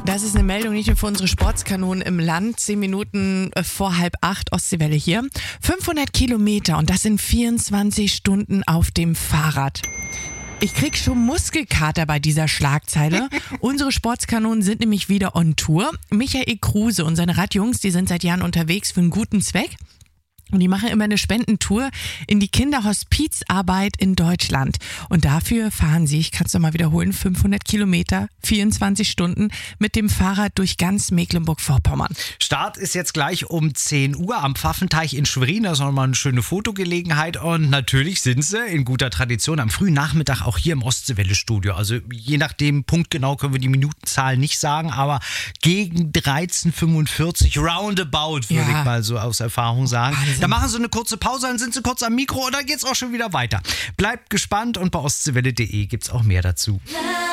Das ist eine Meldung nicht nur für unsere Sportskanonen im Land. 10 Minuten vor 7:30 Ostseewelle hier. 500 Kilometer und das in 24 Stunden auf dem Fahrrad. Ich krieg schon Muskelkater bei dieser Schlagzeile. Unsere Sportskanonen sind nämlich wieder on Tour. Michael Kruse und seine Radjungs, die sind seit Jahren unterwegs für einen guten Zweck. Und die machen immer eine Spendentour in die Kinderhospizarbeit in Deutschland. Und dafür fahren sie, ich kann es nochmal wiederholen, 500 Kilometer, 24 Stunden mit dem Fahrrad durch ganz Mecklenburg-Vorpommern. Start ist jetzt gleich um 10 Uhr am Pfaffenteich in Schwerin. Das ist nochmal eine schöne Fotogelegenheit. Und natürlich sind sie in guter Tradition am frühen Nachmittag auch hier im Ostseewelle-Studio. Also je nachdem, punktgenau können wir die Minutenzahl nicht sagen, aber gegen 13:45 roundabout, würde ich mal so aus Erfahrung sagen. Da machen sie eine kurze Pause, dann sind sie kurz am Mikro und dann geht's auch schon wieder weiter. Bleibt gespannt und bei ostseewelle.de gibt's auch mehr dazu.